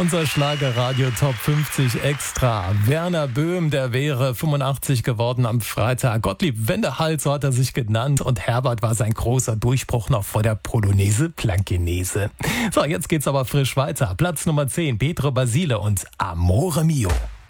Unser Schlagerradio Top 50 Extra. Werner Böhm, der wäre 85 geworden am Freitag. Gottlieb Wendehals, so hat er sich genannt. Und Herbert war sein großer Durchbruch noch vor der Polonaise Blankenese. So, jetzt geht's aber frisch weiter. Platz Nummer 10, Pietro Basile und Amore Mio.